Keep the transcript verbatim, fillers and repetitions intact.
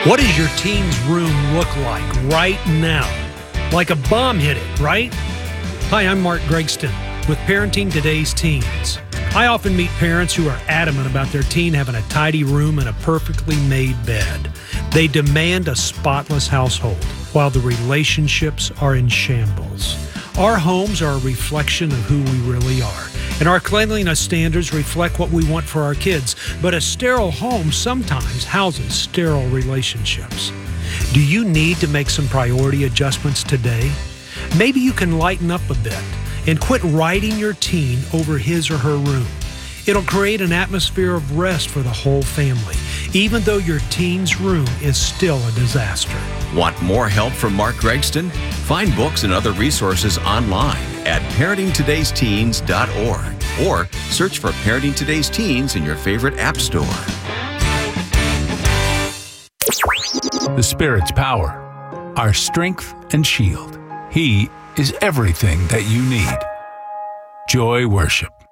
What does your teen's room look like right now? Like a bomb hit it, right? Hi, I'm Mark Gregston with Parenting Today's Teens. I often meet parents who are adamant about their teen having a tidy room and a perfectly made bed. They demand a spotless household, while the relationships are in shambles. Our homes are a reflection of who we really are, and our cleanliness standards reflect what we want for our kids. But a sterile home sometimes houses sterile relationships. Do you need to make some priority adjustments today? Maybe you can lighten up a bit and quit riding your teen over his or her room. It'll create an atmosphere of rest for the whole family, even though your teen's room is still a disaster. Want more help from Mark Gregston? Find books and other resources online at parenting todays teens dot org or search for Parenting Today's Teens in your favorite app store. The Spirit's power, our strength and shield. He is everything that you need. Joy Worship.